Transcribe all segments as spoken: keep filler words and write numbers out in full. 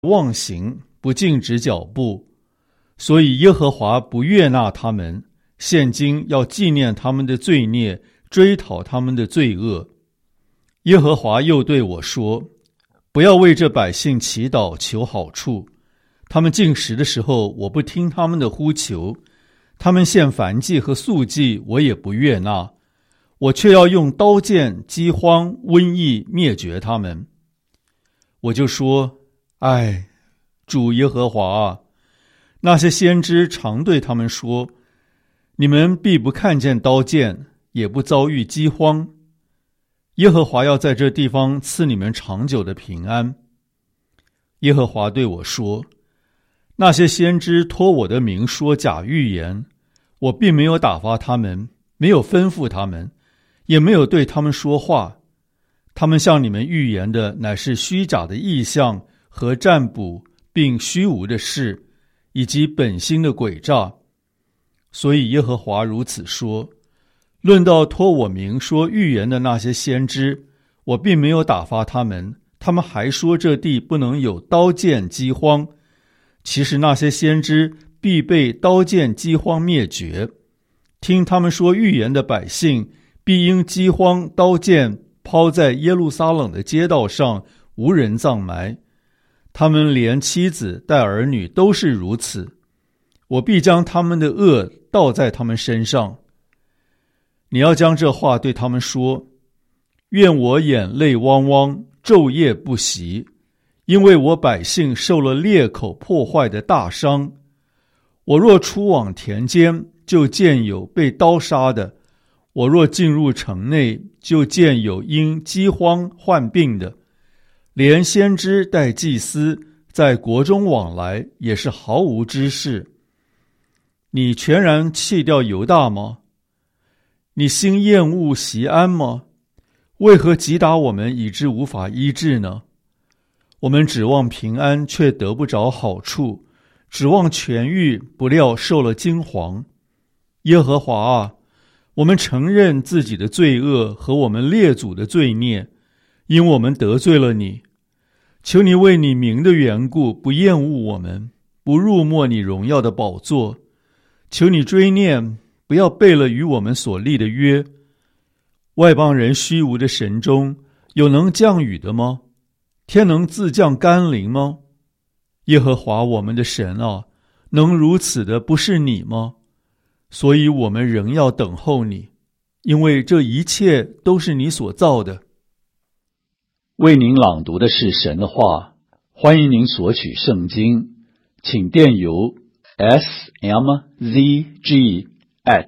妄行，不禁止脚步，所以耶和华不悦纳他们，现今要纪念他们的罪孽，追讨他们的罪恶。耶和华又对我说，不要为这百姓祈祷求好处，他们进食的时候，我不听他们的呼求，他们献燔祭和素祭，我也不悦纳，我却要用刀剑、饥荒、瘟疫灭绝他们。我就说，唉，主耶和华啊，那些先知常对他们说，你们必不看见刀剑，也不遭遇饥荒。耶和华要在这地方赐你们长久的平安。耶和华对我说，那些先知托我的名说假预言，我并没有打发他们，没有吩咐他们，也没有对他们说话。他们向你们预言的乃是虚假的异象和占卜，并虚无的事，以及本心的诡诈。所以耶和华如此说，论到托我名说预言的那些先知，我并没有打发他们，他们还说这地不能有刀剑饥荒。其实那些先知必被刀剑饥荒灭绝。听他们说预言的百姓，必因饥荒刀剑抛在耶路撒冷的街道上，无人葬埋。他们连妻子带儿女都是如此。我必将他们的恶倒在他们身上。你要将这话对他们说，愿我眼泪汪汪，昼夜不息，因为我百姓受了裂口破坏的大伤。我若出往田间，就见有被刀杀的；我若进入城内，就见有因饥荒患病的。连先知带祭司在国中往来，也是毫无知识。你全然弃掉犹大吗？你心厌恶锡安吗？为何击打我们，以致无法医治呢？我们指望平安，却得不着好处；指望痊愈，不料受了惊惶。耶和华啊，我们承认自己的罪恶和我们列祖的罪孽，因我们得罪了你。求你为你名的缘故，不厌恶我们，不辱没你荣耀的宝座。求你追念，不要背了与我们所立的约。外邦人虚无的神中，有能降雨的吗？天能自降甘霖吗？耶和华我们的神啊，能如此的不是你吗？所以我们仍要等候你，因为这一切都是你所造的。 为您朗读的是神的话，欢迎您索取圣经，请电邮 s m z g at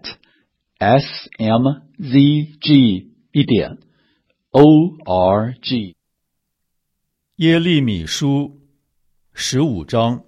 s m z g 一点 o r g。 耶利米书十五章。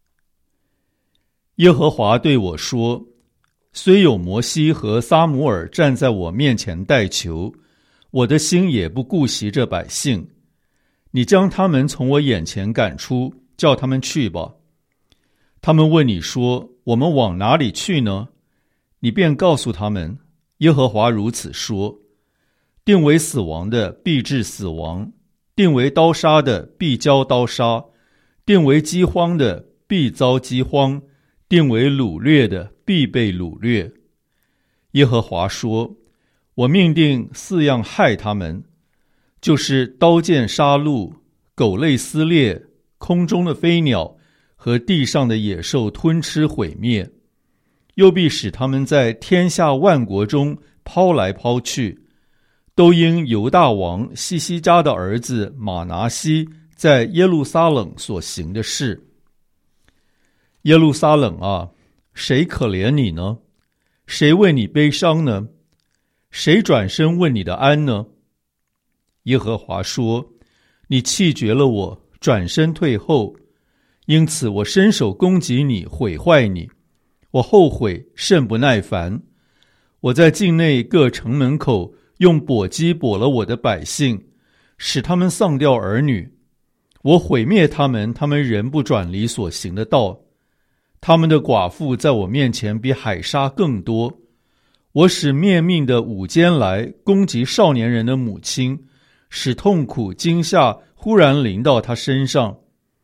耶和华对我说，虽有摩西和撒母耳站在我面前代求，我的心也不顾惜这百姓。你将他们从我眼前赶出，叫他们去吧。他们问你说，我们往哪里去呢？你便告诉他们，耶和华如此说，定为死亡的必致死亡，定为刀杀的必遭刀杀，定为饥荒的必遭饥荒，定为掳掠的必被掳掠。耶和华说，我命定四样害他们，就是刀剑杀戮、狗类撕裂、空中的飞鸟和地上的野兽吞吃毁灭，又必使他们在天下万国中抛来抛去，都因犹大王西西家的儿子马拿西在耶路撒冷所行的事。耶路撒冷啊，谁可怜你呢？谁为你悲伤呢？谁转身问你的安呢？耶和华说，你弃绝了我，转身退后，因此我伸手攻击你，毁坏你。我后悔，甚不耐烦。我在境内各城门口用簸箕簸了我的百姓，使他们丧掉儿女。我毁灭他们，他们仍不转离所行的道。他们的寡妇在我面前比海沙更多。我使灭命的午间来攻击少年人的母亲，使痛苦惊吓忽然临到他身上。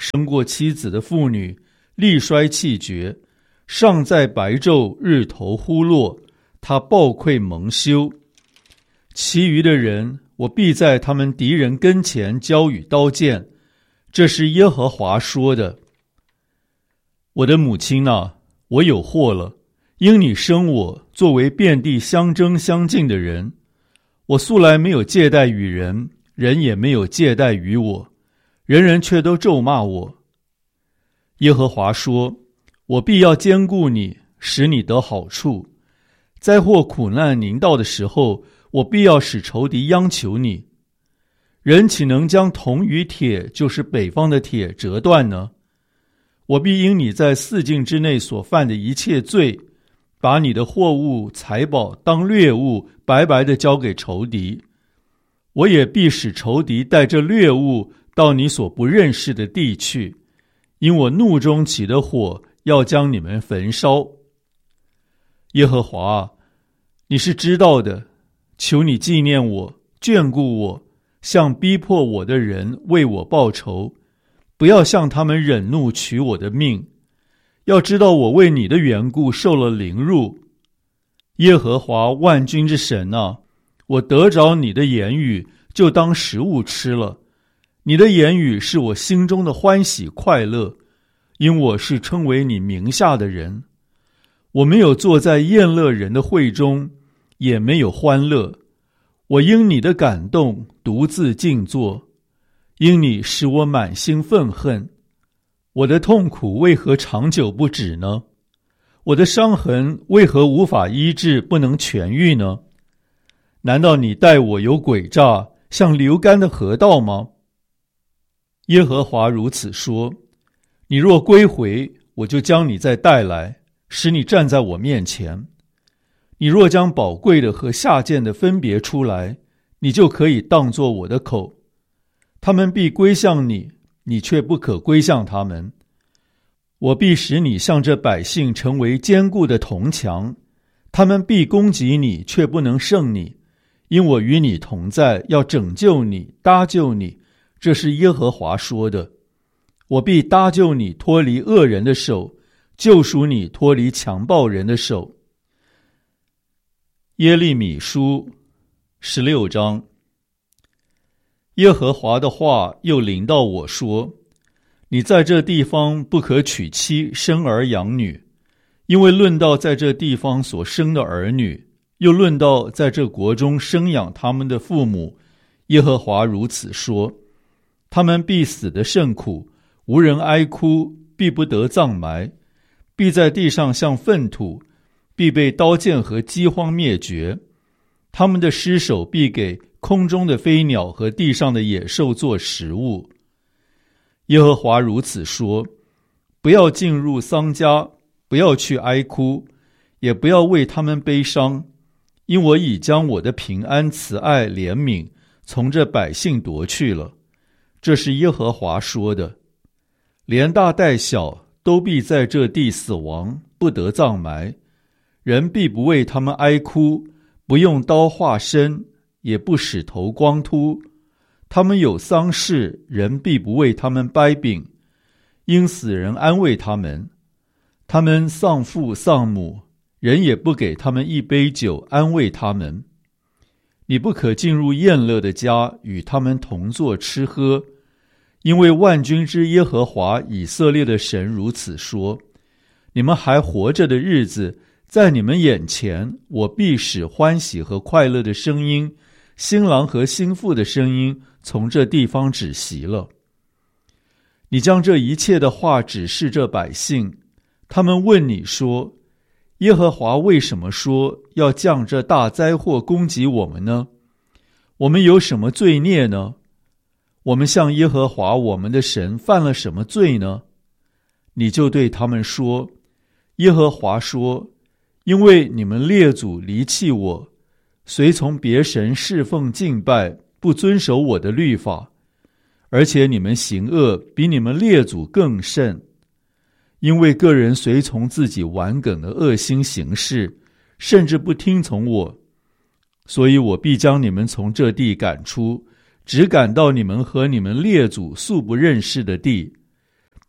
生过妻子的妇女，力衰气绝，尚在白昼，日头忽落，他暴溃蒙羞。其余的人，我必在他们敌人跟前交与刀剑。这是耶和华说的。我的母亲啊，我有祸了，因你生我作为遍地相争相竞的人。我素来没有借贷与人，人也没有借贷于我，人人却都咒骂我。耶和华说，我必要兼顾你，使你得好处。灾祸苦难临到的时候，我必要使仇敌央求你。人岂能将铜与铁，就是北方的铁折断呢？我必因你在四境之内所犯的一切罪，把你的货物财宝当掠物，白白地交给仇敌。我也必使仇敌带着掠物到你所不认识的地去，因我怒中起的火要将你们焚烧。耶和华啊，你是知道的，求你纪念我，眷顾我，向逼迫我的人为我报仇，不要向他们忍怒取我的命。要知道我为你的缘故受了凌辱。耶和华万军之神啊，我得着你的言语，就当食物吃了。你的言语是我心中的欢喜快乐，因我是称为你名下的人。我没有坐在宴乐人的会中，也没有欢乐。我因你的感动独自静坐，因你使我满心愤恨。我的痛苦为何长久不止呢？我的伤痕为何无法医治，不能痊愈呢？难道你待我有诡诈，像流干的河道吗？耶和华如此说，你若归回，我就将你再带来，使你站在我面前。你若将宝贵的和下贱的分别出来，你就可以当作我的口。他们必归向你，你却不可归向他们。我必使你向这百姓成为坚固的铜墙，他们必攻击你，却不能胜你，因我与你同在，要拯救你，搭救你。这是耶和华说的。我必搭救你脱离恶人的手，救赎你脱离强暴人的手。耶利米书十六章。耶和华的话又临到我说，你在这地方不可娶妻生儿养女，因为论到在这地方所生的儿女，又论到在这国中生养他们的父母，耶和华如此说，他们必死得甚苦，无人哀哭，必不得葬埋，必在地上像粪土，必被刀剑和饥荒灭绝。他们的尸首必给空中的飞鸟和地上的野兽做食物。耶和华如此说，不要进入丧家，不要去哀哭，也不要为他们悲伤，因我已将我的平安、慈爱、怜悯从这百姓夺去了。这是耶和华说的。连大带小都必在这地死亡，不得葬埋。人必不为他们哀哭，不用刀划身，也不使头光秃。他们有丧事，人必不为他们掰饼，因死人安慰他们。他们丧父丧母，人也不给他们一杯酒安慰他们。你不可进入宴乐的家，与他们同坐吃喝，因为万军之耶和华以色列的神如此说，你们还活着的日子，在你们眼前，我必使欢喜和快乐的声音，新郎和新妇的声音从这地方止息了。你将这一切的话指示这百姓，他们问你说，耶和华为什么说要降这大灾祸攻击我们呢？我们有什么罪孽呢？我们向耶和华我们的神犯了什么罪呢？你就对他们说，耶和华说，因为你们列祖离弃我，随从别神侍奉敬拜，不遵守我的律法，而且你们行恶比你们列祖更甚，因为个人随从自己顽梗的恶心行事，甚至不听从我，所以我必将你们从这地赶出，只赶到你们和你们列祖素不认识的地，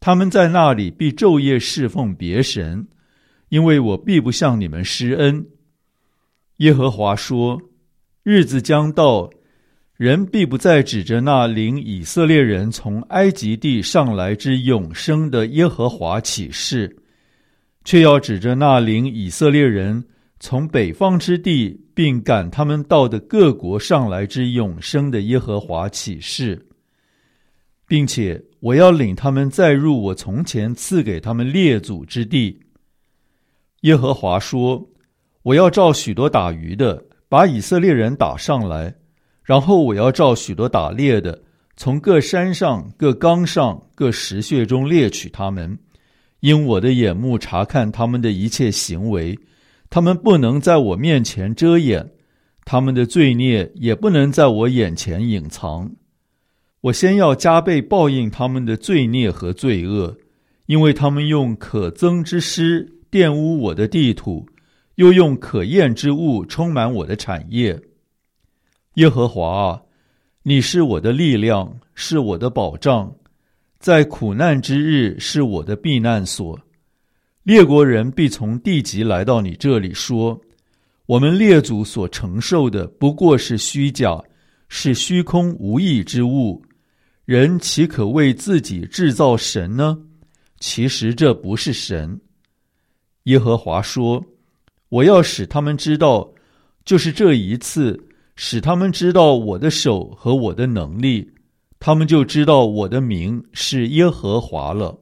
他们在那里必昼夜侍奉别神，因为我必不向你们施恩。耶和华说，日子将到，人必不再指着那领以色列人从埃及地上来之永生的耶和华起誓，却要指着那领以色列人从北方之地并赶他们到的各国上来之永生的耶和华起誓，并且我要领他们再入我从前赐给他们列祖之地。耶和华说，我要召许多打鱼的，把以色列人打上来，然后我要召许多打猎的，从各山上、各冈上、各石穴中猎取他们，因我的眼目察看他们的一切行为，他们不能在我面前遮掩，他们的罪孽也不能在我眼前隐藏。我先要加倍报应他们的罪孽和罪恶，因为他们用可憎之师玷污我的地土，又用可厌之物充满我的产业。耶和华啊，你是我的力量，是我的保障，在苦难之日是我的避难所。列国人必从地极来到你这里说，我们列祖所承受的不过是虚假，是虚空无益之物，人岂可为自己制造神呢？其实这不是神。耶和华说，我要使他们知道，就是这一次，使他们知道我的手和我的能力，他们就知道我的名是耶和华了。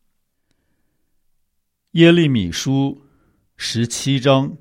耶利米书十七章。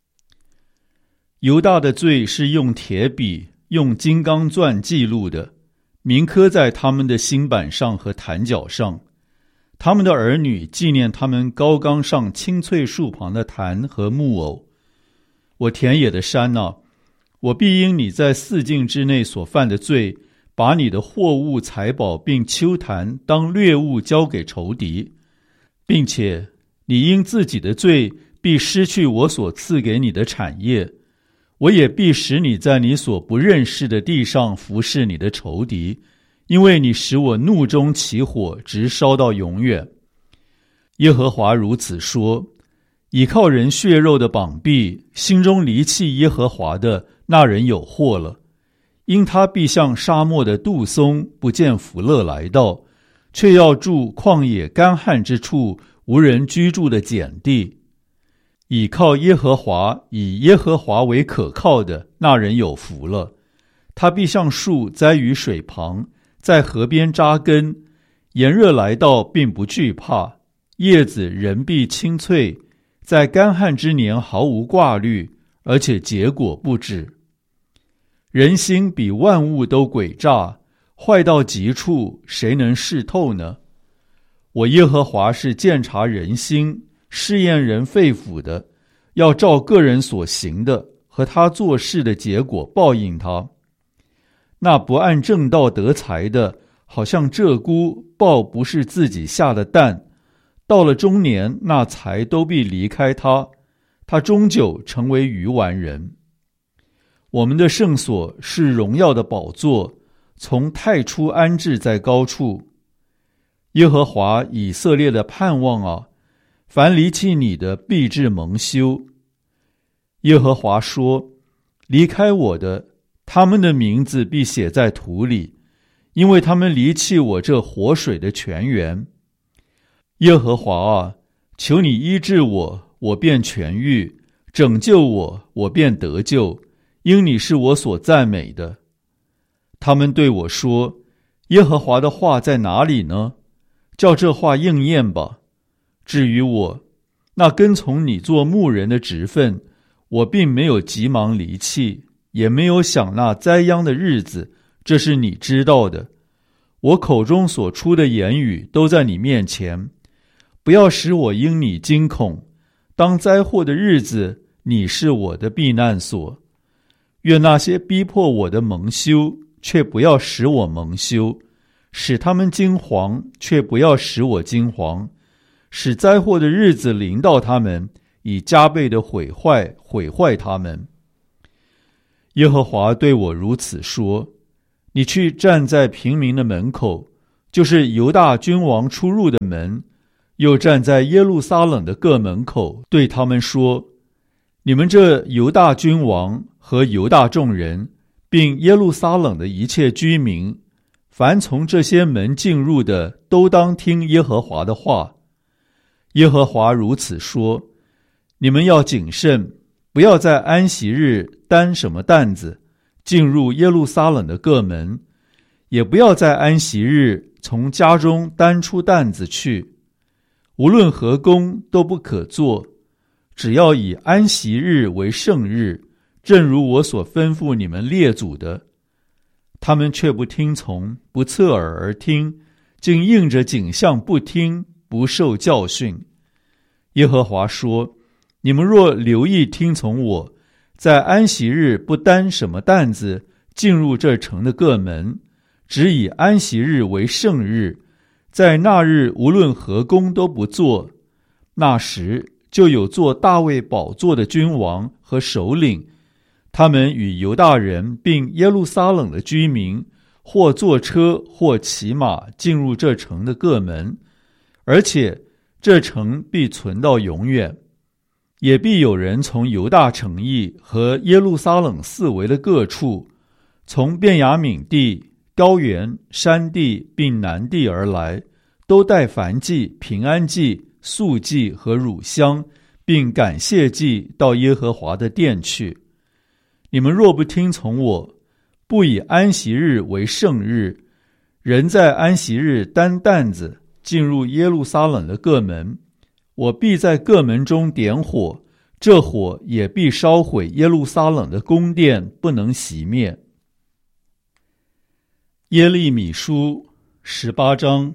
犹大的罪是用铁笔、用金刚钻记录的，铭刻在他们的心板上和坛角上。他们的儿女纪念他们高冈上青翠树旁的坛和木偶。我田野的山啊，我必因你在四境之内所犯的罪，把你的货物财宝并丘坛当掠物交给仇敌，并且你因自己的罪必失去我所赐给你的产业，我也必使你在你所不认识的地上服侍你的仇敌，因为你使我怒中起火，直烧到永远。耶和华如此说，倚靠人血肉的膀臂，心中离弃耶和华的，那人有祸了。因他必像沙漠的杜松，不见福乐来到，却要住旷野干旱之处，无人居住的碱地。倚靠耶和华，以耶和华为可靠的，那人有福了。他必像树栽于水旁，在河边扎根，炎热来到并不惧怕，叶子仍必青翠，在干旱之年毫无挂虑，而且结果不止。人心比万物都诡诈，坏到极处，谁能识透呢？我耶和华是鉴察人心，试验人肺腑的，要照个人所行的和他做事的结果报应他。那不按正道得财的，好像鹧鸪抱不是自己下的蛋，到了中年，那财都必离开他，他终究成为愚顽人。我们的圣所是荣耀的宝座，从太初安置在高处。耶和华以色列的盼望啊，凡离弃你的必致蒙羞。耶和华说，离开我的，他们的名字必写在土里，因为他们离弃我这活水的泉源。耶和华啊，求你医治我，我便痊愈；拯救我，我便得救，因你是我所赞美的。他们对我说，耶和华的话在哪里呢？叫这话应验吧。至于我，那跟从你做牧人的职分，我并没有急忙离弃，也没有想那灾殃的日子，这是你知道的。我口中所出的言语都在你面前，不要使我因你惊恐。当灾祸的日子，你是我的避难所。愿那些逼迫我的蒙羞，却不要使我蒙羞；使他们惊惶，却不要使我惊惶；使灾祸的日子临到他们，以加倍的毁坏毁坏他们。耶和华对我如此说：你去站在平民的门口， 就是犹大君王出入的门，又站在耶路撒冷的各门口，对他们说：你们这犹大君王和犹大众人，并耶路撒冷的一切居民，凡从这些门进入的，都当听耶和华的话。耶和华如此说：你们要谨慎，不要在安息日担什么担子进入耶路撒冷的各门，也不要在安息日从家中担出担子去，无论何工都不可做，只要以安息日为圣日，正如我所吩咐你们列祖的。他们却不听从，不侧耳而听，竟应着景象不听，不受教训。耶和华说：你们若留意听从我，在安息日不担什么担子进入这城的各门，只以安息日为圣日，在那日无论何工都不做，那时就有做大卫宝座的君王和首领，他们与犹大人并耶路撒冷的居民，或坐车或骑马进入这城的各门，而且这城必存到永远。也必有人从犹大城邑和耶路撒冷四围的各处，从便雅悯地、高原、山地并南地而来，都带燔祭、平安祭、素祭和乳香，并感谢祭到耶和华的殿去。你们若不听从我，不以安息日为圣日，人在安息日担担子进入耶路撒冷的各门，我必在各门中点火，这火也必烧毁耶路撒冷的宫殿，不能熄灭。耶利米书十八章。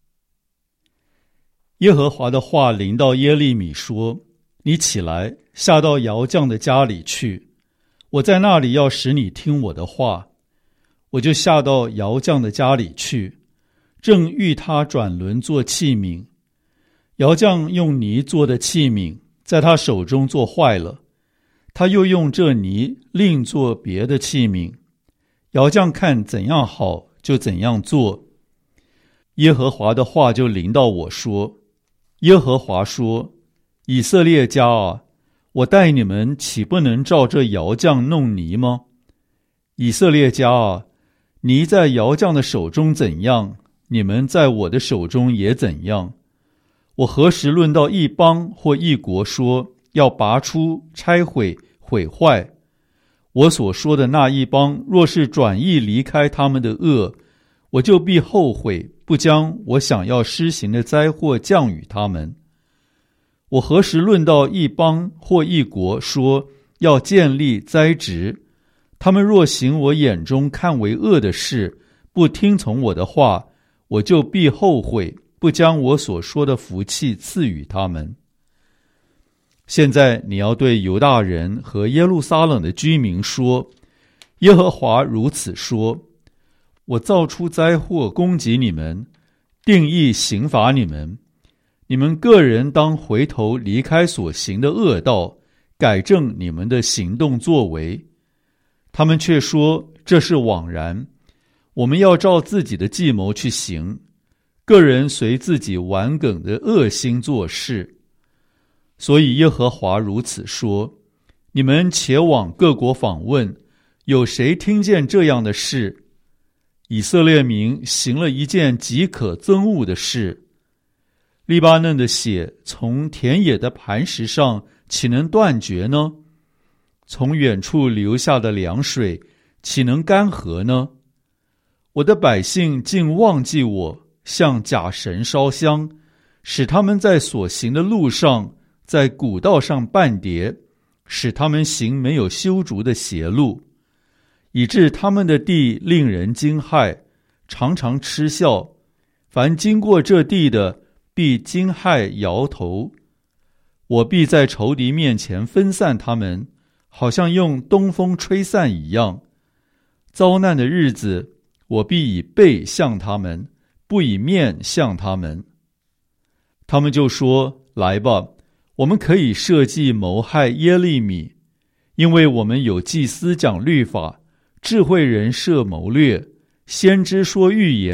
耶和华的话临到耶利米说：你起来，下到窑匠的家里去，我在那里要使你听我的话。我就下到窑匠的家里去，正欲他转轮做器皿。窑匠用泥做的器皿在他手中做坏了，他又用这泥另做别的器皿。窑匠看怎样好，就怎样做。耶和华的话就临到我说：耶和华说，以色列家啊，我待你们岂不能照这窑匠弄泥吗？以色列家啊，泥在窑匠的手中怎样，你们在我的手中也怎样。我何时论到一邦或一国说要拔出、拆毁、毁坏？我所说的那一邦若是转意离开他们的恶，我就必后悔，不将我想要施行的灾祸降与他们。我何时论到一邦或一国说要建立栽植？他们若行我眼中看为恶的事，不听从我的话，我就必后悔，不将我所说的福气赐予他们。现在你要对犹大人和耶路撒冷的居民说：耶和华如此说，我造出灾祸攻击你们，定义刑罚你们，你们个人当回头离开所行的恶道，改正你们的行动作为。他们却说这是枉然，我们要照自己的计谋去行，个人随自己顽梗的恶心做事。所以耶和华如此说：你们且往各国访问，有谁听见这样的事？以色列民行了一件极可憎恶的事。利巴嫩的血从田野的磐石上岂能断绝呢？从远处流下的凉水岂能干涸呢？我的百姓竟忘记我，向假神烧香，使他们在所行的路上，在古道上绊跌，使他们行没有修筑的邪路，以致他们的地令人惊骇，常常嗤笑。凡经过这地的，必惊骇摇头。我必在仇敌面前分散他们，好像用东风吹散一样。遭难的日子，我必以背向他们，不以面向他们。他们就说：来吧，我们可以设计谋害耶利米，因为我们有祭司讲律法，智慧人设谋略，先知说预言，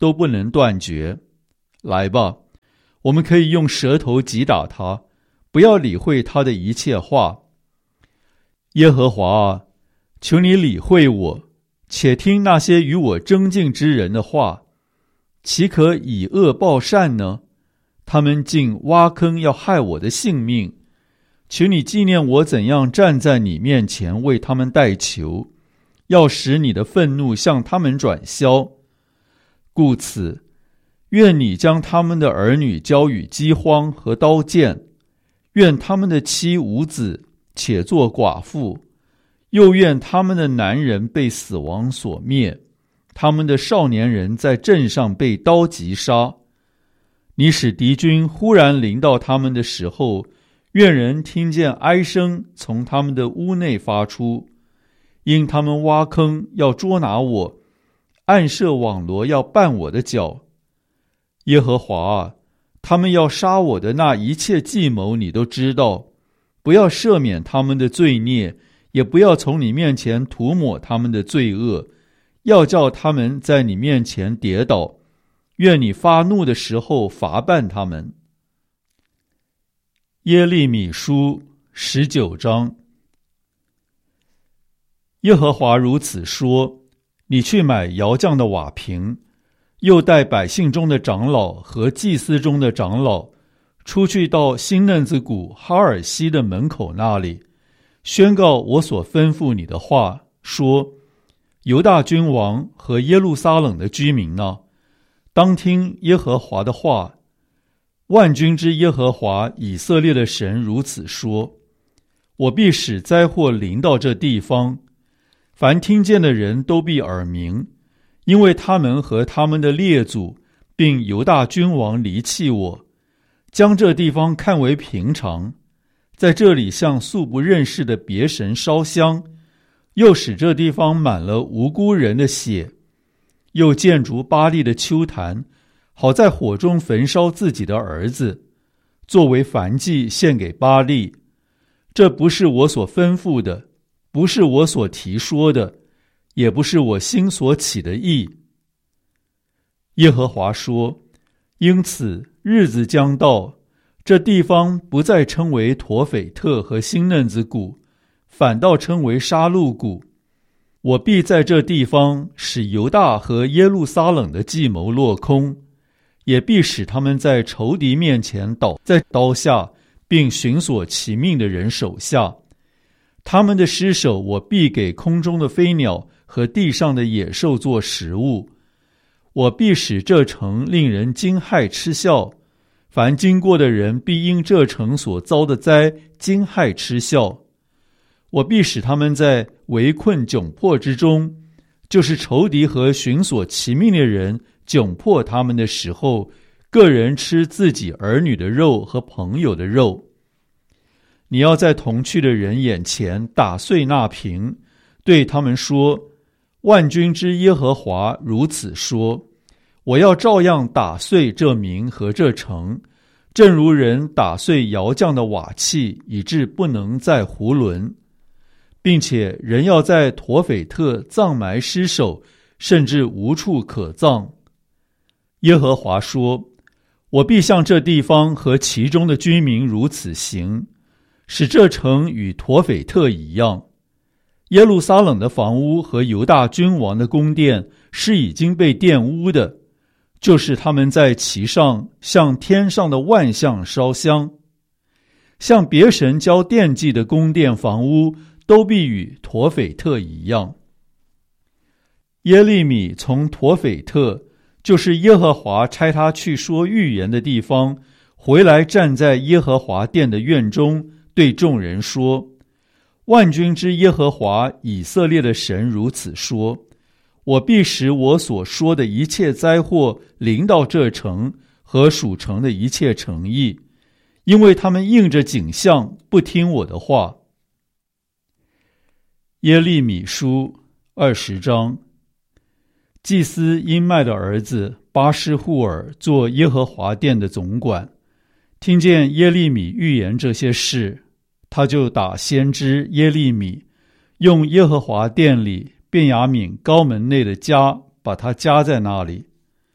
都不能断绝。来吧，我们可以用舌头击打他，不要理会他的一切话。耶和华啊，求你理会我，且听那些与我争竞之人的话。岂可以恶报善呢？他们竟挖坑要害我的性命。求你纪念我怎样站在你面前为他们代求，要使你的愤怒向他们转消。故此，愿你将他们的儿女交与饥荒和刀剑，愿他们的妻无子，且作寡妇，又愿他们的男人被死亡所灭，他们的少年人在阵上被刀击杀。你使敌军忽然临到他们的时候，愿人听见哀声从他们的屋内发出，因他们挖坑要捉拿我，暗设网罗要绊我的脚。耶和华啊，他们要杀我的那一切计谋你都知道，不要赦免他们的罪孽，也不要从你面前涂抹他们的罪恶，要叫他们在你面前跌倒，愿你发怒的时候罚办他们。耶利米书十九章。耶和华如此说：你去买窑匠的瓦瓶，又带百姓中的长老和祭司中的长老，出去到新嫩子谷哈尔西的门口那里，宣告我所吩咐你的话，说：犹大君王和耶路撒冷的居民呢，当听耶和华的话。万军之耶和华以色列的神如此说：我必使灾祸临到这地方，凡听见的人都必耳鸣，因为他们和他们的列祖并犹大君王离弃我，将这地方看为平常，在这里向素不认识的别神烧香，又使这地方满了无辜人的血，又建筑巴力的丘坛，好在火中焚烧自己的儿子，作为燔祭献给巴力。这不是我所吩咐的，不是我所提说的，也不是我心所起的意。耶和华说：因此日子将到，这地方不再称为陀斐特和新嫩子谷，反倒称为杀戮谷。我必在这地方使犹大和耶路撒冷的计谋落空，也必使他们在仇敌面前倒在刀下，并寻索其命的人手下。他们的尸首我必给空中的飞鸟和地上的野兽做食物。我必使这城令人惊骇嗤笑，凡经过的人必因这城所遭的灾惊骇嗤笑。我必使他们在围困窘迫之中，就是仇敌和寻索其命的人窘迫他们的时候，个人吃自己儿女的肉和朋友的肉。你要在同去的人眼前打碎那瓶，对他们说：万军之耶和华如此说，我要照样打碎这民和这城，正如人打碎窑匠的瓦器，以致不能再囫囵，并且人要在陀斐特葬埋尸首，甚至无处可葬。耶和华说：我必向这地方和其中的居民如此行，使这城与陀斐特一样。耶路撒冷的房屋和犹大君王的宫殿是已经被玷污的，就是他们在其上向天上的万象烧香，向别神交奠祭的宫殿房屋都必与陀斐特一样。耶利米从陀斐特，就是耶和华差他去说预言的地方，回来站在耶和华殿的院中，对众人说：万军之耶和华以色列的神如此说，我必使我所说的一切灾祸临到这城和属城的一切城邑，因为他们应着景象不听我的话。耶利米书二十章。祭司因麦的儿子巴施户尔做耶和华殿的总管，听见耶利米预言这些事，他就打先知耶利米，用耶和华殿里便雅悯高门内的家把他夹在那里。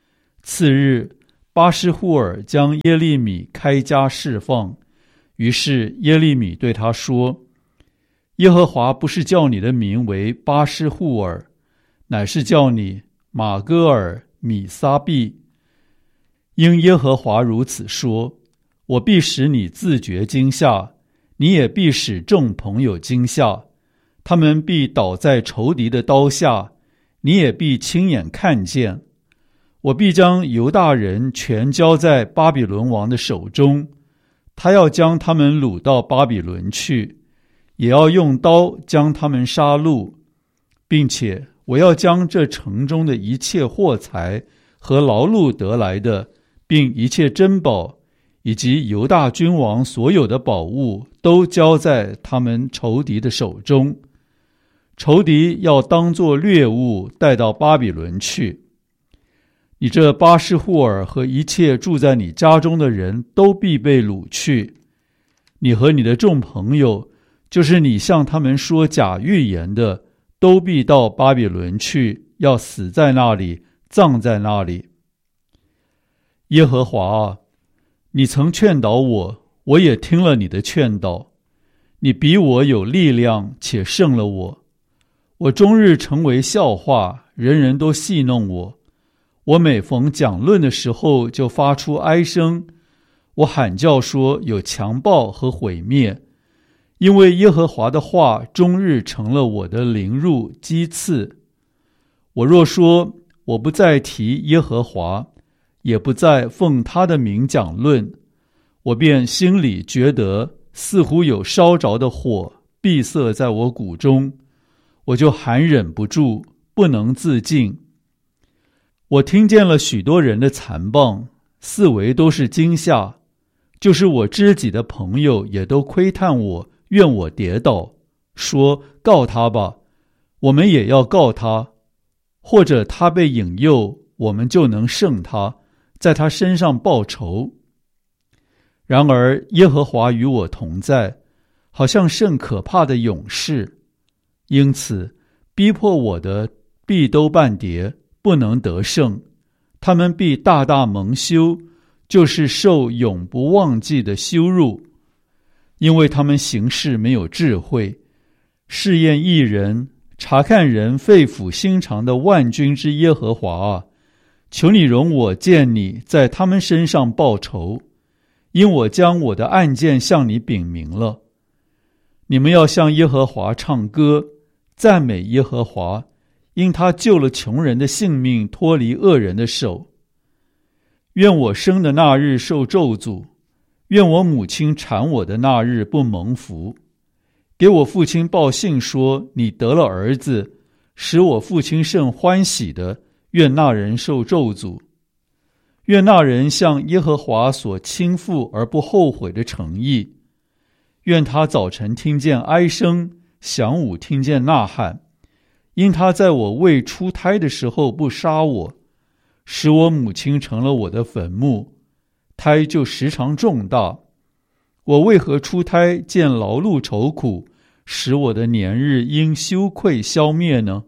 次日，巴施户尔将耶利米开家释放。于是耶利米对他说：耶和华不是叫你的名为巴施户尔，乃是叫你马戈尔米撒毕。因耶和华如此说，我必使你自觉惊吓，你也必使众朋友惊吓，他们必倒在仇敌的刀下，你也必亲眼看见。我必将犹大人全交在巴比伦王的手中，他要将他们掳到巴比伦去，也要用刀将他们杀戮，并且我要将这城中的一切货财和劳碌得来的，并一切珍宝，以及犹大君王所有的宝物，都交在他们仇敌的手中。仇敌要当作掠物带到巴比伦去。你这巴施户尔和一切住在你家中的人都必被掳去。你和你的众朋友，就是你向他们说假预言的，都必到巴比伦去，要死在那里，葬在那里。耶和华啊，你曾劝导我，我也听了你的劝导。你比我有力量，且胜了我。我终日成为笑话，人人都戏弄我。我每逢讲论的时候，就发出哀声。我喊叫说，有强暴和毁灭。因为耶和华的话终日成了我的凌辱讥刺。我若说我不再提耶和华，也不再奉他的名讲论，我便心里觉得似乎有烧着的火闭塞在我骨中，我就含忍不住，不能自禁。我听见了许多人的残谤，四围都是惊吓，就是我知己的朋友也都窥探我，愿我跌倒，说告他吧，我们也要告他，或者他被引诱，我们就能胜他，在他身上报仇。然而耶和华与我同在，好像甚可怕的勇士，因此逼迫我的必都半跌，不能得胜，他们必大大蒙羞，就是受永不忘记的羞辱。因为他们行事没有智慧，试验一人，查看人肺腑心肠的万军之耶和华啊，求你容我见你在他们身上报仇，因我将我的案件向你禀明了。你们要向耶和华唱歌，赞美耶和华，因他救了穷人的性命，脱离恶人的手。愿我生的那日受咒诅，愿我母亲产我的那日不蒙福。给我父亲报信说，你得了儿子，使我父亲甚欢喜的，愿那人受咒诅。愿那人向耶和华所倾覆而不后悔的诚意。愿他早晨听见哀声，晌午听见呐喊。因他在我未出胎的时候不杀我，使我母亲成了我的坟墓，胎就时常重大。我为何出胎见劳碌愁苦，使我的年日因羞愧消灭呢？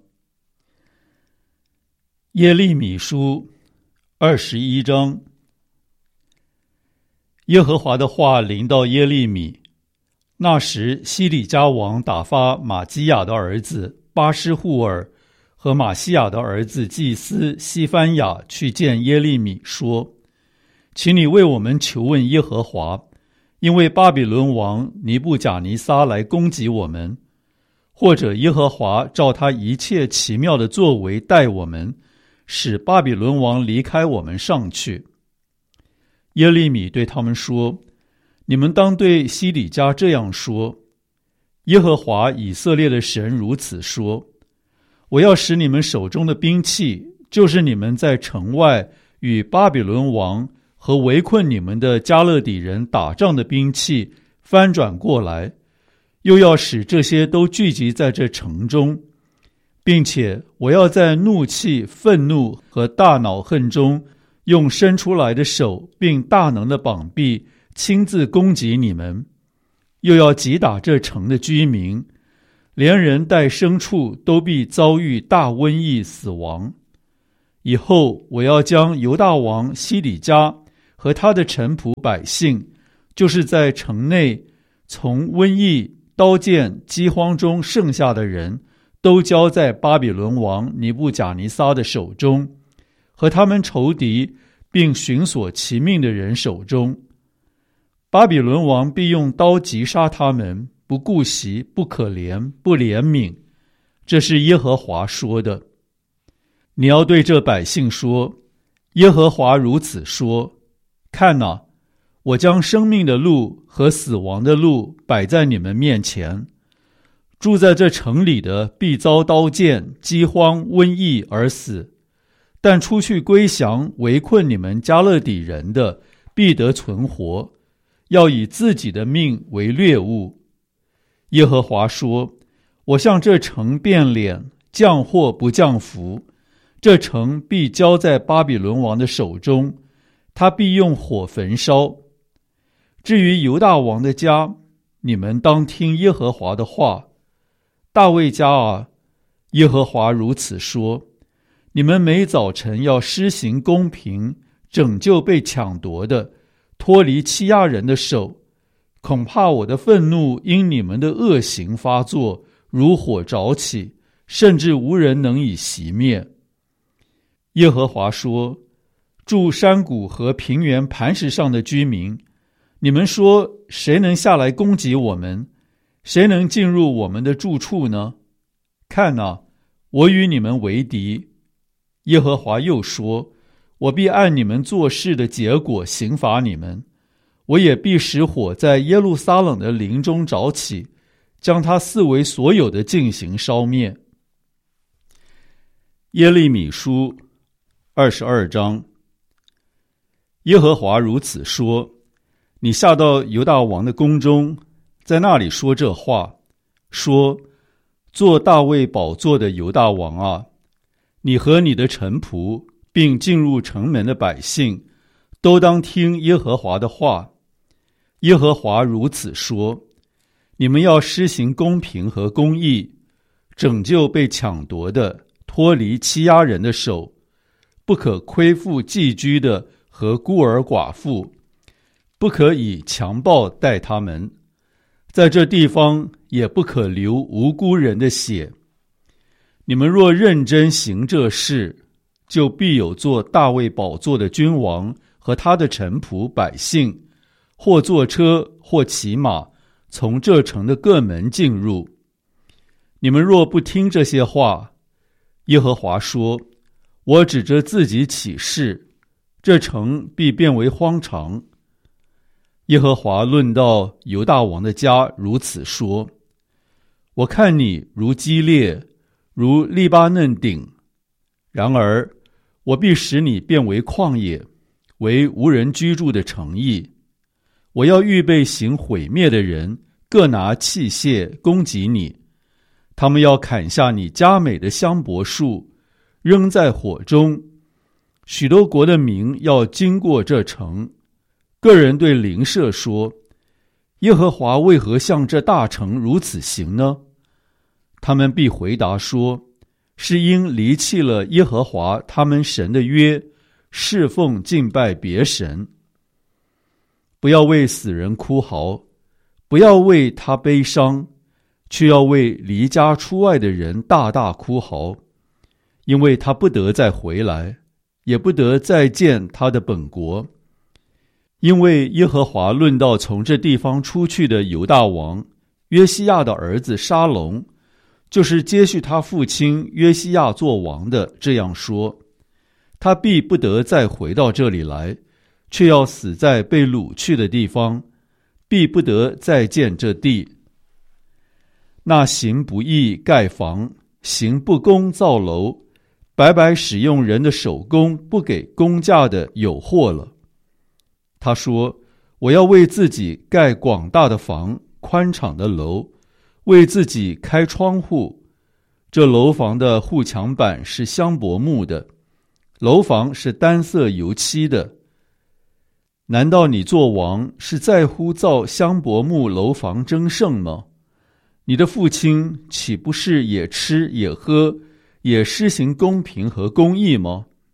耶利米书二十一章。耶和华的话临到耶利米。那时西里家王打发马基亚的儿子巴施户尔和马西亚的儿子祭司西番雅去见耶利米，说：请你为我们求问耶和华，因为巴比伦王尼布甲尼撒来攻击我们，或者耶和华照他一切奇妙的作为待我们，使巴比伦王离开我们上去。耶利米对他们说：你们当对西里家这样说，耶和华以色列的神如此说：我要使你们手中的兵器，就是你们在城外与巴比伦王和围困你们的加勒底人打仗的兵器翻转过来，又要使这些都聚集在这城中，并且我要在怒气、愤怒和大恼恨中，用伸出来的手并大能的膀臂亲自攻击你们，又要击打这城的居民，连人带牲畜都必遭遇大瘟疫死亡。 以后我要将犹大王西底家和他的臣仆百姓，就是在城内从瘟疫、刀剑、饥荒中剩下的人，都交在巴比伦王尼布甲尼撒的手中，和他们仇敌并寻索其命的人手中。巴比伦王必用刀击杀他们，不顾惜，不可怜，不怜悯。这是耶和华说的。你要对这百姓说，耶和华如此说，看哪，我将生命的路和死亡的路摆在你们面前。住在这城里的必遭刀剑、饥荒、瘟疫而死，但出去归降围困你们加勒底人的必得存活，要以自己的命为掠物。耶和华说，我向这城变脸，降祸不降福，这城必交在巴比伦王的手中，他必用火焚烧。至于犹大王的家，你们当听耶和华的话。大卫家啊，耶和华如此说，你们每早晨要施行公平，拯救被抢夺的，脱离欺压人的手。恐怕我的愤怒因你们的恶行发作，如火着起，甚至无人能以熄灭。耶和华说，住山谷和平原磐石上的居民，你们说，谁能下来攻击我们？谁能进入我们的住处呢？看哪，我与你们为敌。耶和华又说，我必按你们做事的结果刑罚你们，我也必使火在耶路撒冷的林中着起，将它四围所有的进行烧灭。耶利米书二十二章。耶和华如此说，你下到犹大王的宫中，在那里说这话，说，做大卫宝座的犹大王啊，你和你的臣仆并进入城门的百姓，都当听耶和华的话。耶和华如此说，你们要施行公平和公义，拯救被抢夺的，脱离欺压人的手，不可亏负寄居的和孤儿寡妇，不可以强暴待他们，在这地方也不可流无辜人的血。你们若认真行这事，就必有做大卫宝座的君王和他的臣仆百姓，或坐车或骑马，从这城的各门进入。你们若不听这些话，耶和华说，我指着自己起誓，这城必变为荒场。耶和华论到犹大王的家如此说，我看你如基列，如利巴嫩顶，然而我必使你变为旷野，为无人居住的城邑。我要预备行毁灭的人，各拿器械攻击你，他们要砍下你佳美的香柏树，扔在火中。许多国的民要经过这城，个人对邻舍说，耶和华为何向这大城如此行呢？他们必回答说，是因离弃了耶和华他们神的约，侍奉敬拜别神。不要为死人哭嚎，不要为他悲伤，却要为离家出外的人大大哭嚎，因为他不得再回来，也不得再见他的本国。因为耶和华论到从这地方出去的犹大王约西亚的儿子沙龙，就是接续他父亲约西亚做王的，这样说，他必不得再回到这里来，却要死在被掳去的地方，必不得再见这地。那行不义盖房，行不公造楼，白白使用人的手工，不给工价的有祸了。他说，我要为自己盖广大的房，宽敞的楼，为自己开窗户。这楼房的护墙板是香柏木的，楼房是单色油漆的。难道你做王是在乎造香柏木楼房争胜吗？你的父亲岂不是也吃也喝，也施行公平和公义吗？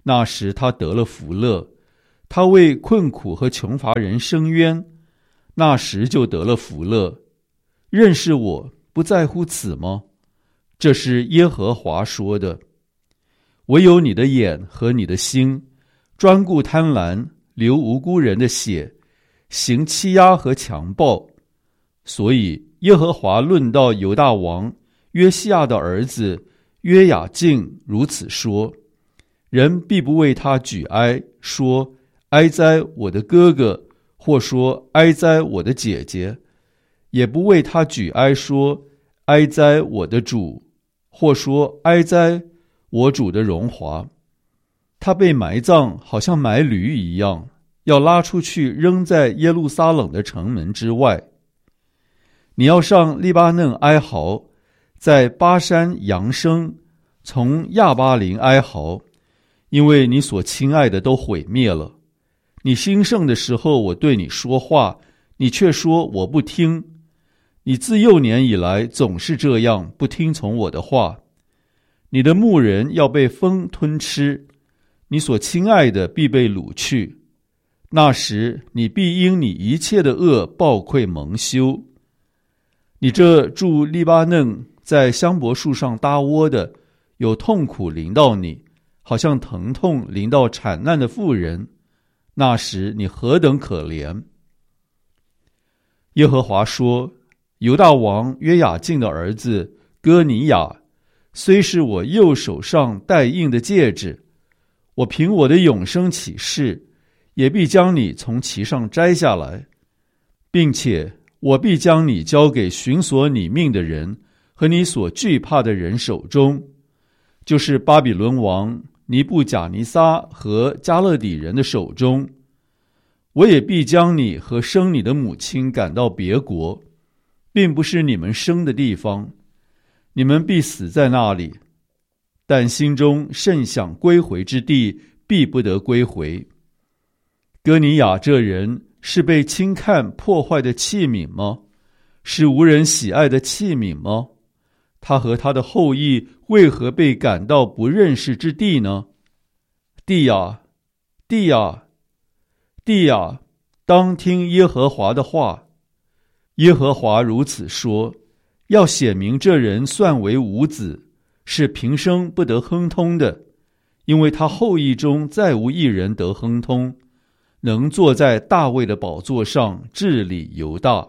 那时他得了福乐；他为困苦和穷乏人伸冤，那时就得了福乐。认识我，不在乎此吗？这是耶和华说的。唯有你的眼和你的心，专顾贪婪，流无辜人的血，行欺压和强暴。所以耶和华论到犹大王约西亚的儿子约雅敬如此说：人必不为他举哀，说哀哉我的哥哥，或说哀哉我的姐姐，也不为他举哀，说哀哉我的主，或说哀哉我主的荣华。他被埋葬，好像埋驴一样，要拉出去扔在耶路撒冷的城门之外。你要上利巴嫩哀嚎，在巴山扬声，从亚巴林哀嚎，因为你所亲爱的都毁灭了。你兴盛的时候，我对你说话，你却说我不听。你自幼年以来总是这样，不听从我的话。你的牧人要被风吞吃，你所亲爱的必被掳去。那时你必因你一切的恶暴愧蒙羞。你这住利巴嫩在香柏树上搭窝的，有痛苦临到你，好像疼痛临到产难的妇人。那时你何等可怜！耶和华说：犹大王约雅敬的儿子哥尼雅，虽是我右手上戴印的戒指，我凭我的永生起誓，也必将你从其上摘下来，并且我必将你交给寻索你命的人和你所惧怕的人手中，就是巴比伦王尼布甲尼撒和加勒底人的手中。我也必将你和生你的母亲赶到别国，并不是你们生的地方，你们必死在那里，但心中甚想归回之地，必不得归回。哥尼雅这人是被轻看破坏的器皿吗？是无人喜爱的器皿吗？他和他的后裔为何被赶到不认识之地呢？地呀，地呀，地呀，当听耶和华的话。耶和华如此说：要显明这人算为无子，是平生不得亨通的，因为他后裔中再无一人得亨通，能坐在大卫的宝座上治理犹大。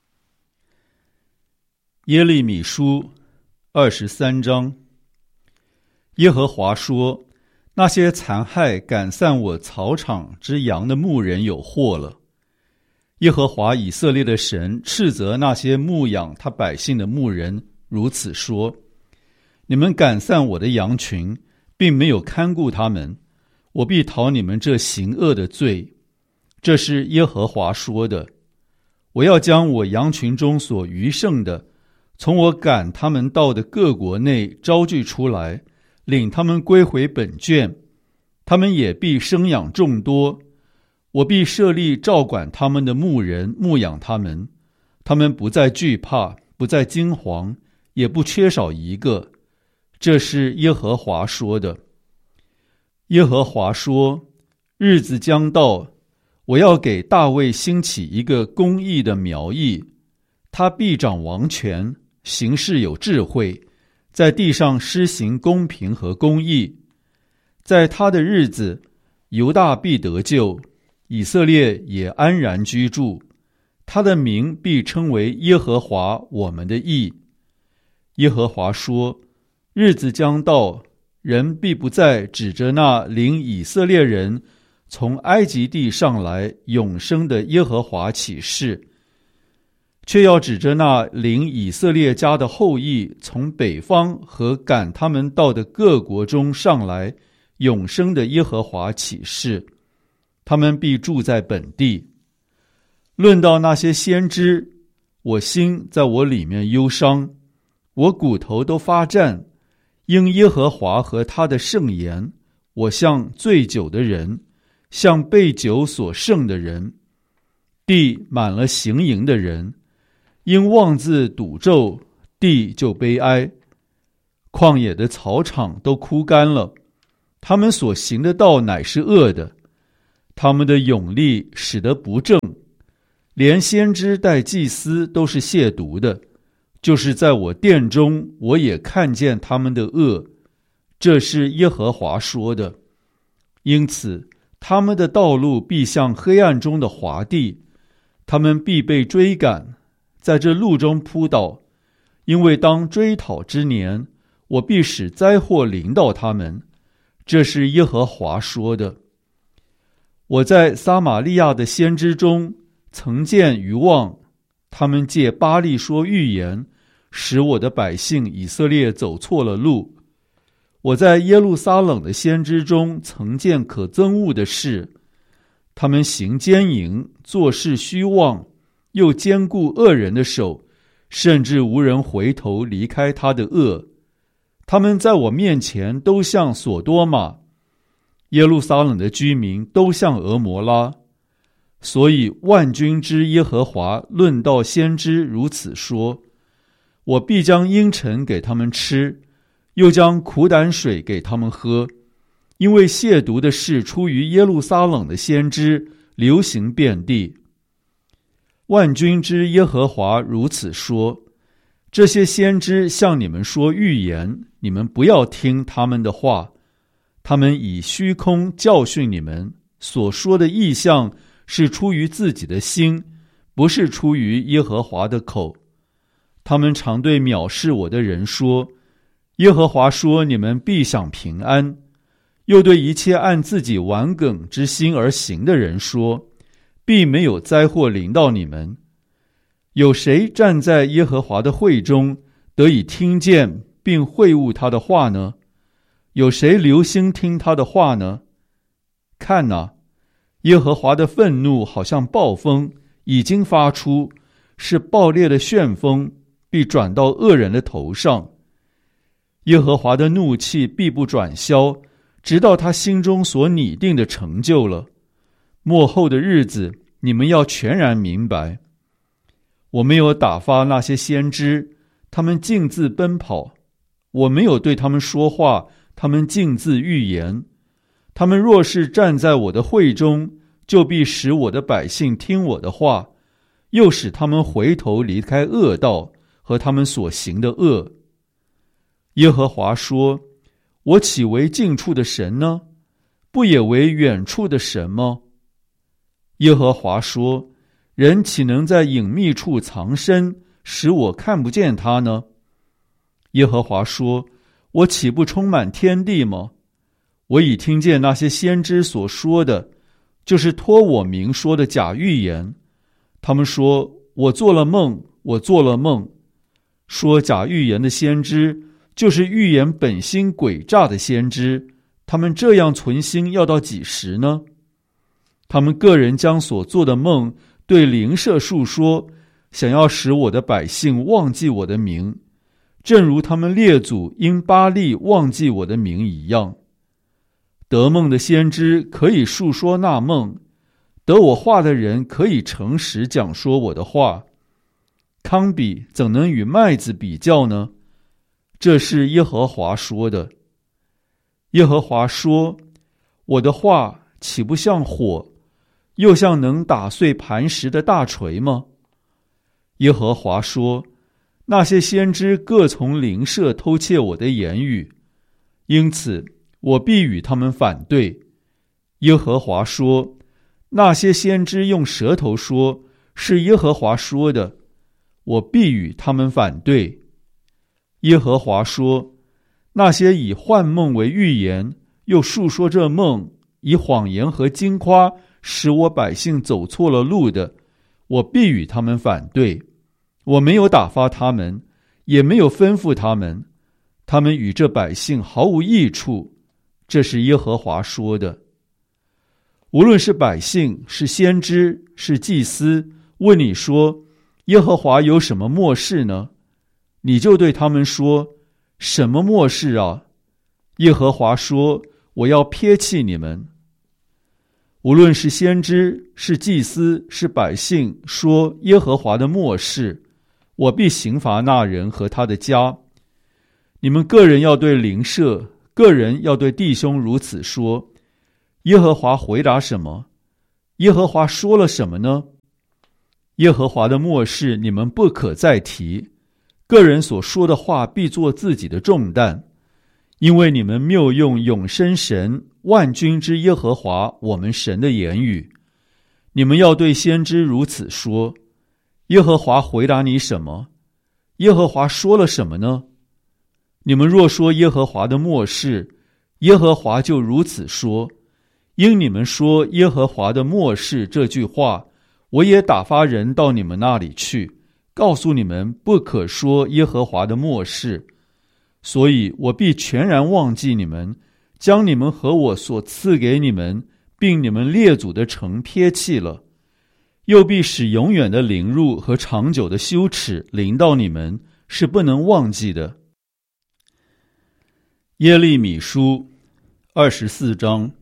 耶利米书二十三章。耶和华说：那些残害赶散我草场之羊的牧人有祸了。耶和华以色列的神斥责那些牧养他百姓的牧人，如此说：你们赶散我的羊群，并没有看顾他们，我必讨你们这行恶的罪。这是耶和华说的。我要将我羊群中所余剩的，从我赶他们到的各国内招聚出来，领他们归回本卷，他们也必生养众多。我必设立照管他们的牧人，牧养他们，他们不再惧怕，不再惊惶，也不缺少一个。这是耶和华说的。耶和华说：日子将到，我要给大卫兴起一个公义的苗裔，他必掌王权，行事有智慧，在地上施行公平和公义。在他的日子，犹大必得救，以色列也安然居住，他的名必称为耶和华我们的义。耶和华说：日子将到，人必不再指着那领以色列人从埃及地上来永生的耶和华起誓，却要指着那领以色列家的后裔从北方和赶他们到的各国中上来永生的耶和华起誓，他们必住在本地。论到那些先知，我心在我里面忧伤，我骨头都发战，因耶和华和他的圣言，我像醉酒的人，像被酒所胜的人。地满了行淫的人，因妄自赌咒，地就悲哀。旷野的草场都枯干了， 他们所行的道乃是恶的，他们的勇力使得不正，连先知带祭司都是亵渎的，就是在我殿中，我也看见他们的恶。这是耶和华说的。因此，他们的道路必像黑暗中的滑地，他们必被追赶，在这路中扑倒。因为当追讨之年，我必使灾祸临到他们。这是耶和华说的。我在撒玛利亚的先知中曾见愚妄，他们借巴力说预言，使我的百姓以色列走错了路。我在耶路撒冷的先知中曾见可憎恶的事，他们行奸淫，做事虚妄，又坚固恶人的手，甚至无人回头离开他的恶。他们在我面前都像索多玛，耶路撒冷的居民都像俄摩拉。所以万军之耶和华论到先知如此说：我必将阴沉给他们吃，又将苦胆水给他们喝，因为亵渎的事出于耶路撒冷的先知，流行遍地。万军之耶和华如此说：这些先知向你们说预言，你们不要听他们的话。他们以虚空教训你们，所说的异象是出于自己的心，不是出于耶和华的口。他们常对藐视我的人说：耶和华说你们必享平安。又对一切按自己顽梗之心而行的人说：必没有灾祸临到你们。有谁站在耶和华的会中，得以听见并会悟他的话呢？有谁留心听他的话呢？看哪，耶和华的愤怒好像暴风，已经发出，是暴烈的旋风，必转到恶人的头上。耶和华的怒气必不转消，直到他心中所拟定的成就了。末后的日子，你们要全然明白。我没有打发那些先知，他们径自奔跑；我没有对他们说话，他们径自预言。他们若是站在我的会中，就必使我的百姓听我的话，又使他们回头离开恶道和他们所行的恶。耶和华说：我岂为近处的神呢？不也为远处的神吗？耶和华说：人岂能在隐秘处藏身，使我看不见他呢？耶和华说：我岂不充满天地吗？我已听见那些先知所说的，就是托我名说的假预言。他们说：我做了梦，我做了梦。说假预言的先知，就是预言本心诡诈的先知。他们这样存心要到几时呢？他们个人将所做的梦对邻舍述说，想要使我的百姓忘记我的名，正如他们列祖因巴力忘记我的名一样。得梦的先知可以述说那梦，得我话的人可以诚实讲说我的话。糠比怎能与麦子比较呢？这是耶和华说的。耶和华说：我的话岂不像火，又像能打碎磐石的大锤吗？耶和华说：那些先知各从邻舍偷窃我的言语，因此我必与他们反对。耶和华说：那些先知用舌头说，是耶和华说的，我必与他们反对。耶和华说：那些以幻梦为预言，又述说这梦，以谎言和惊夸使我百姓走错了路的，我必与他们反对。我没有打发他们，也没有吩咐他们，他们与这百姓毫无益处。这是耶和华说的。无论是百姓，是先知，是祭司，问你说：耶和华有什么默示呢？你就对他们说：什么默示啊？耶和华说：我要撇弃你们。无论是先知，是祭司，是百姓，说耶和华的默示，我必刑罚那人和他的家。你们个人要对邻舍， 个人要对弟兄如此说。耶和华回答什么？耶和华说了什么呢？耶和华的默示你们不可再提，个人所说的话必作自己的重担，因为你们谬用永生神万军之耶和华我们神的言语。你们要对先知如此说。耶和华回答你什么？耶和华说了什么呢？你们若说耶和华的默示，耶和华就如此说。因你们说耶和华的默示这句话，我也打发人到你们那里去，告诉你们不可说耶和华的默示。所以我必全然忘记你们，将你们和我所赐给你们并你们列祖的城撇弃了，又必使永远的凌辱和长久的羞耻临到你们，是不能忘记的。耶利米书二十四章。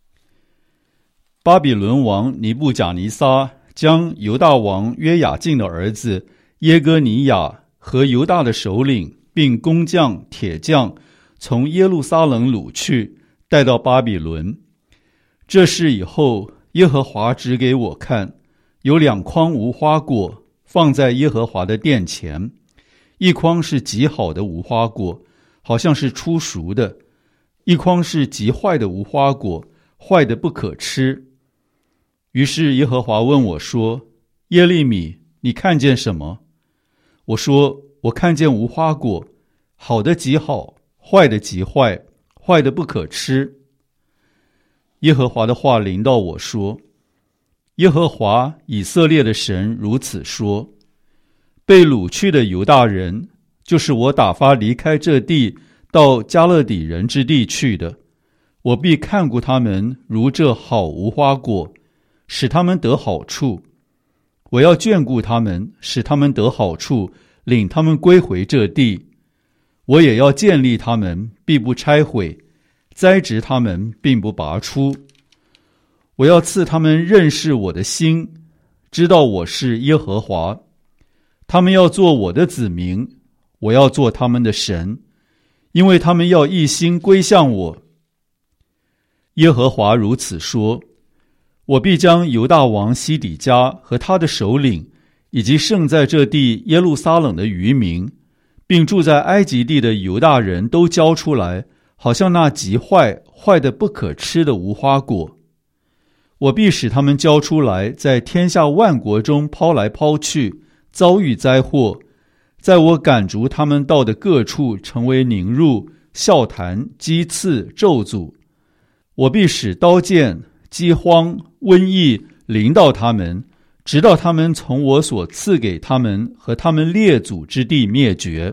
巴比伦王尼布甲尼撒将犹大王约雅敬的儿子耶哥尼雅和犹大的首领并工匠铁匠从耶路撒冷掳去，带到巴比伦。这事以后，耶和华指给我看，有两筐无花果放在耶和华的殿前，一筐是极好的无花果，好像是初熟的；一筐是极坏的无花果，坏的不可吃。于是耶和华问我说：耶利米，你看见什么？我说：我看见无花果，好的极好，坏的极坏，坏的不可吃。耶和华的话临到我说：耶和华以色列的神如此说：被掳去的犹大人，就是我打发离开这地到加勒底人之地去的，我必看顾他们如这好无花果，使他们得好处。我要眷顾他们，使他们得好处，领他们归回这地。我也要建立他们，必不拆毁；栽植他们，并不拔出。我要赐他们认识我的心，知道我是耶和华。他们要做我的子民，我要做他们的神，因为他们要一心归向我。耶和华如此说：我必将犹大王西底家和他的首领，以及剩在这地耶路撒冷的余民，并住在埃及地的犹大人都交出来，好像那极坏坏的不可吃的无花果。我必使他们交出来，在天下万国中抛来抛去，遭遇灾祸，在我赶逐他们到的各处成为凌辱、笑谈、讥刺、咒诅。我必使刀剑、饥荒、瘟疫临到他们，直到他们从我所赐给他们和他们列祖之地灭绝。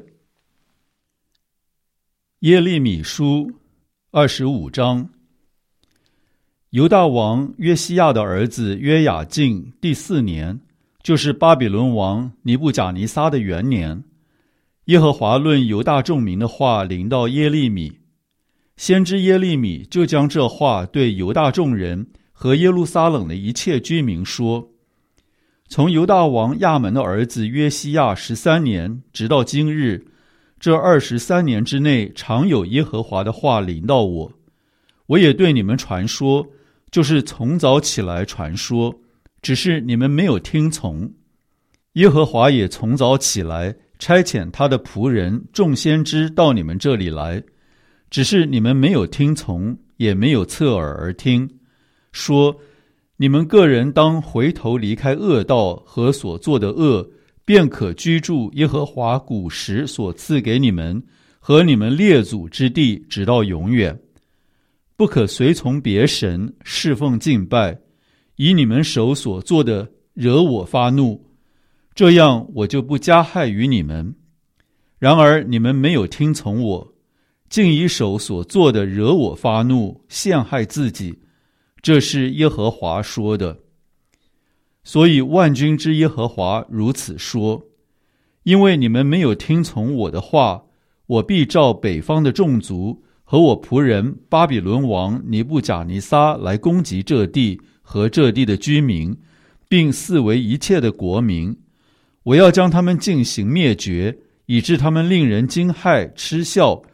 耶利米书二十五章。犹大王约西亚的儿子约雅敬第四年，就是巴比伦王尼布甲尼撒的元年，耶和华论犹大众民的话临到耶利米。先知耶利米就将这话对犹大众人和耶路撒冷的一切居民说：从犹大王亚门的儿子约西亚十三年直到今日，这二十三年之内，常有耶和华的话临到我。我也对你们传说，就是从早起来传说，只是你们没有听从。耶和华也从早起来，差遣他的仆人众先知到你们这里来，只是你们没有听从，也没有侧耳而听，说：你们个人当回头离开恶道和所做的恶，便可居住耶和华古时所赐给你们和你们列祖之地，直到永远。不可随从别神，侍奉敬拜，以你们手所做的惹我发怒，这样我就不加害于你们。然而你们没有听从我，竟以手所做的惹我发怒，陷害自己，这是耶和华说的。所以万军之耶和华如此说：因为你们没有听从我的话，我必召北方的众族和我仆人巴比伦王尼布甲尼撒来攻击这地和这地的居民，并四围一切的国民。我要将他们进行灭绝，以致他们令人惊骇嗤笑，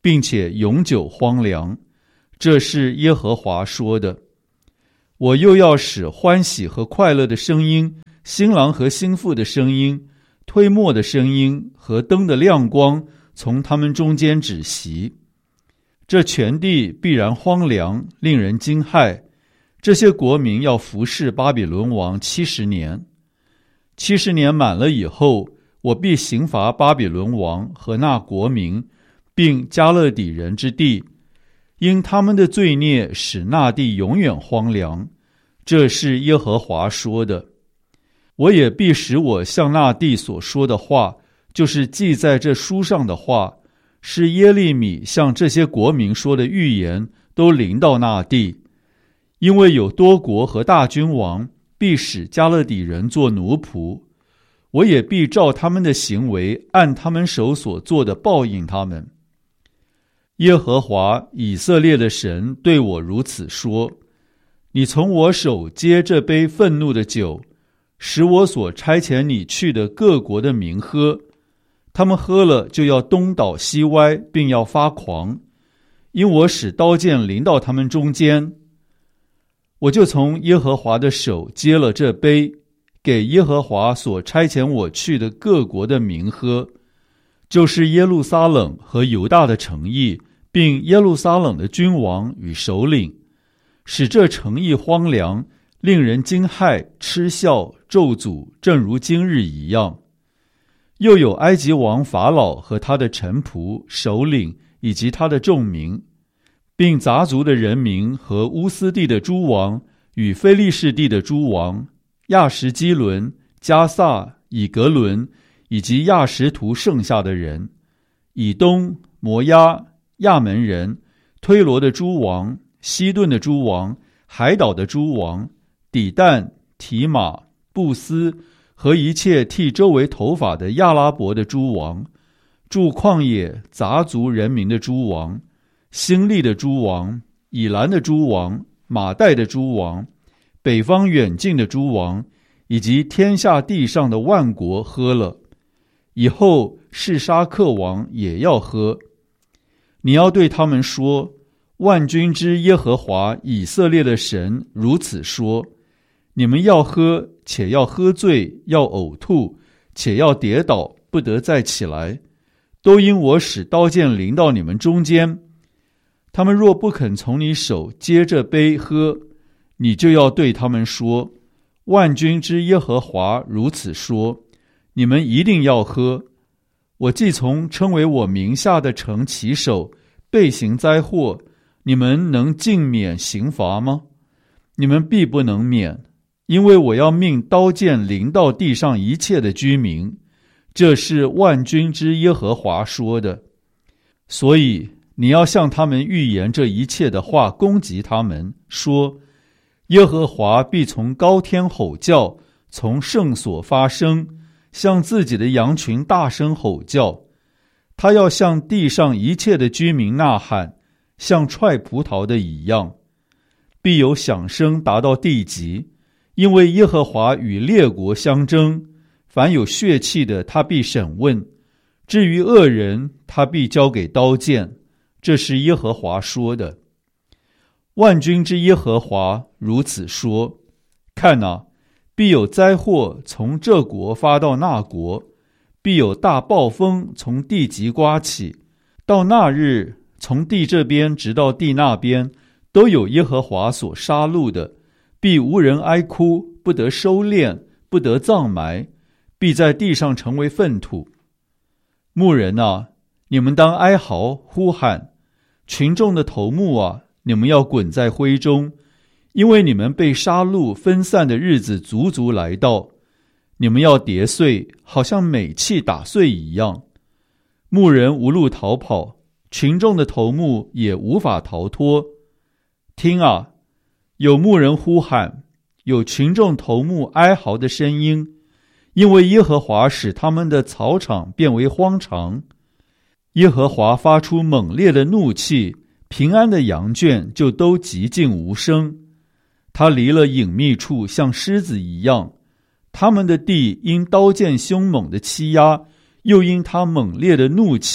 并且永久荒凉。这是耶和华说的。我又要使欢喜和快乐的声音，新郎和新妇的声音，推磨的声音和灯的亮光从他们中间止息。这全地必然荒凉，令人惊骇。这些国民要服侍巴比伦王七十年。七十年满了以后，我必刑罚巴比伦王和那国民，并加勒底人之地，因他们的罪孽使那地永远荒凉。这是耶和华说的。我也必使我向那地所说的话，就是记在这书上的话，是耶利米向这些国民说的预言，都临到那地。因为有多国和大君王必使加勒底人做奴仆，我也必照他们的行为，按他们手所做的报应他们。耶和华以色列的神对我如此说：你从我手接这杯愤怒的酒，使我所差遣你去的各国的民喝，他们喝了就要东倒西歪，并要发狂，因我使刀剑临到他们中间。我就从耶和华的手接了这杯，给耶和华所差遣我去的各国的民喝，就是耶路撒冷和犹大的城邑，并耶路撒冷的君王与首领，使这城邑荒凉，令人惊骇，嗤笑，咒诅，正如今日一样。又有埃及王法老和他的臣仆、首领以及他的众民，并杂族的人民和乌斯地的诸王与非利士地的诸王，亚什基伦、加萨、以格伦以及亚什图剩下的人，以东、摩押、亚门人、推罗的诸王、西顿的诸王、海岛的诸王、底但、提马、布斯和一切剃周围头发的亚拉伯的诸王，住旷野杂族人民的诸王，新利的诸王，以兰的诸王，马代的诸王，北方远近的诸王，以及天下地上的万国喝了。以后示沙克王也要喝。你要对他们说：万军之耶和华以色列的神如此说：你们要喝，且要喝醉，要呕吐，且要跌倒，不得再起来，都因我使刀剑临到你们中间。他们若不肯从你手接着杯喝，你就要对他们说：万军之耶和华如此说：你们一定要喝。我既从称为我名下的城起手，备行灾祸，你们能尽免刑罚吗？你们必不能免，因为我要命刀剑临到地上一切的居民。这是万军之耶和华说的。所以你要向他们预言这一切的话，攻击他们，说：耶和华必从高天吼叫，从圣所发声，向自己的羊群大声吼叫。他要向地上一切的居民呐喊，像踹葡萄的一样。必有响声达到地极，因为耶和华与列国相争，凡有血气的他必审问，至于恶人他必交给刀剑。这是耶和华说的。万军之耶和华如此说：看哪，必有灾祸从这国发到那国，必有大暴风从地极刮起，到那日，从地这边直到地那边，都有耶和华所杀戮的，必无人哀哭，不得收敛，不得葬埋，必在地上成为粪土。牧人啊，你们当哀嚎呼喊；群众的头目啊，你们要滚在灰中，因为你们被杀戮分散的日子足足来到。你们要跌碎，好像美器打碎一样。牧人无路逃跑，群众的头目也无法逃脱。听啊，有牧人呼喊，有群众头目哀嚎的声音，因为耶和华使他们的草场变为荒场。耶和华发出猛烈的怒气，平安的羊圈就都寂静无声。他离了隐秘处，像狮子一样。他们的地因刀剑凶猛的欺压，又因他猛烈的怒气，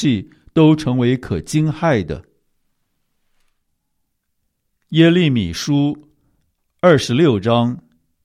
都成为可惊骇的。耶利米书二十六章。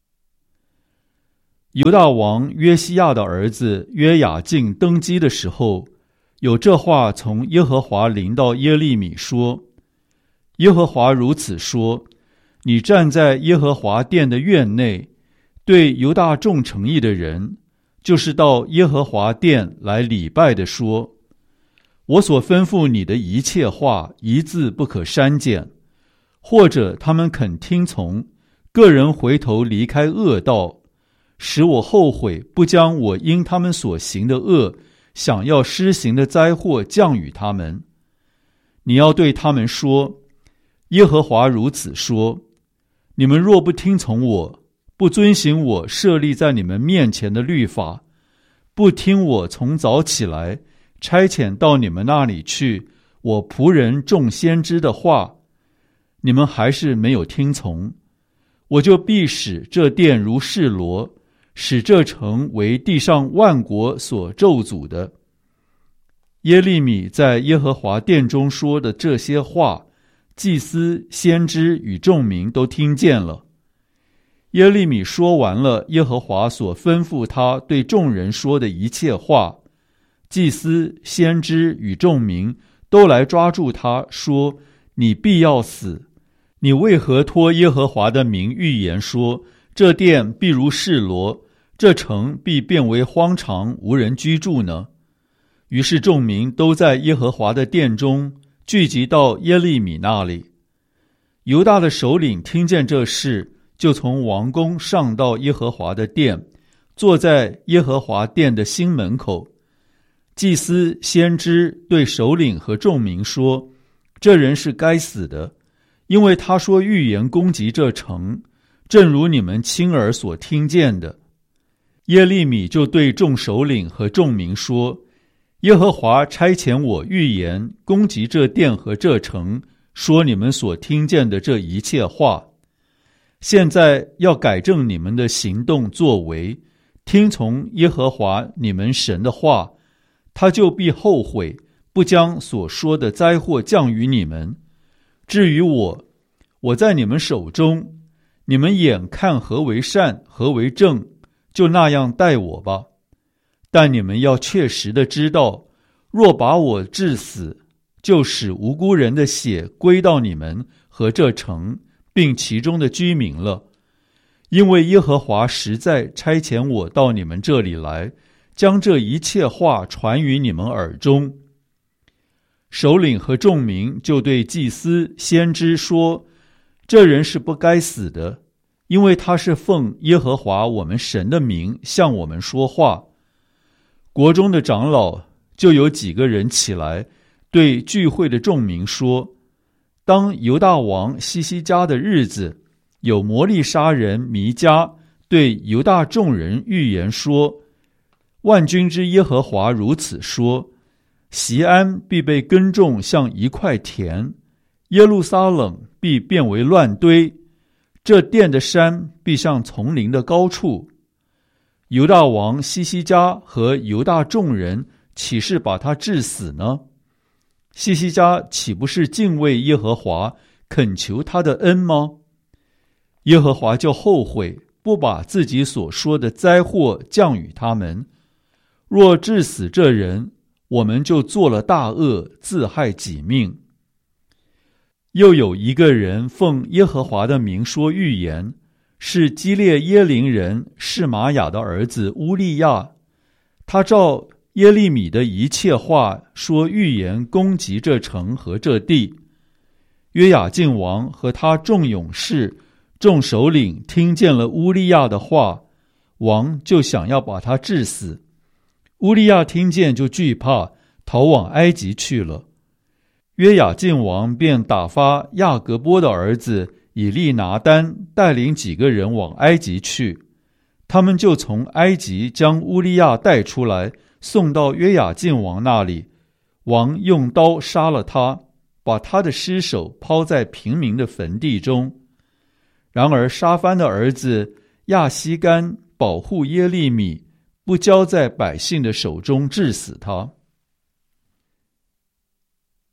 犹大王约西亚的儿子约雅敬登基的时候，有这话从耶和华临到耶利米说：耶和华如此说，你站在耶和华殿的院内，对犹大众诚意的人，就是到耶和华殿来礼拜的说，我所吩咐你的一切话，一字不可删减，或者他们肯听从，个人回头离开恶道，使我后悔不将我因他们所行的恶想要施行的灾祸降与他们。你要对他们说，耶和华如此说，你们若不听从我，不遵行我设立在你们面前的律法，不听我从早起来差遣到你们那里去我仆人众先知的话，你们还是没有听从，我就必使这殿如示罗，使这城为地上万国所咒诅的。耶利米在耶和华殿中说的这些话，祭司、先知与众民都听见了。耶利米说完了耶和华所吩咐他对众人说的一切话，祭司、先知与众民都来抓住他，说：你必要死！你为何托耶和华的名预言说，这殿必如示罗，这城必变为荒场，无人居住呢？于是众民都在耶和华的殿中聚集到耶利米那里。犹大的首领听见这事，就从王宫上到耶和华的殿，坐在耶和华殿的新门口。祭司、先知对首领和众民说，这人是该死的，因为他说预言攻击这城，正如你们亲耳所听见的。耶利米就对众首领和众民说，耶和华差遣我预言攻击这殿和这城，说你们所听见的这一切话。现在要改正你们的行动作为，听从耶和华你们神的话，他就必后悔，不将所说的灾祸降于你们。至于我，我在你们手中，你们眼看何为善，何为正，就那样待我吧。但你们要确实的知道，若把我治死，就使无辜人的血归到你们和这城，并其中的居民了。因为耶和华实在差遣我到你们这里来，将这一切话传于你们耳中。首领和众民就对祭司、先知说，这人是不该死的，因为他是奉耶和华我们神的名向我们说话。国中的长老就有几个人起来，对聚会的众民说，当犹大王西西家的日子，有摩利沙人弥迦对犹大众人预言说，万军之耶和华如此说，锡安必被耕种像一块田，耶路撒冷必变为乱堆，这殿的山必像丛林的高处。犹大王西西家和犹大众人岂是把他治死呢？西西家岂不是敬畏耶和华，恳求他的恩吗？耶和华就后悔，不把自己所说的灾祸降与他们。若治死这人，我们就做了大恶，自害己命。又有一个人奉耶和华的名说预言，是基列耶林人示玛雅的儿子乌利亚，他照耶利米的一切话说预言攻击这城和这地。约雅敬王和他众勇士、众首领听见了乌利亚的话，王就想要把他治死。乌利亚听见就惧怕，逃往埃及去了。约雅敬王便打发亚革波的儿子以利拿单带领几个人往埃及去，他们就从埃及将乌利亚带出来，送到约雅敬王那里。王用刀杀了他，把他的尸首抛在平民的坟地中。然而沙番的儿子亚西干保护耶利米，不交在百姓的手中治死他。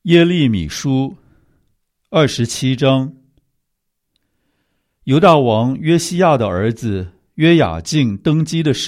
耶利米书二十七章。犹大王约西亚的儿子约雅敬登基的时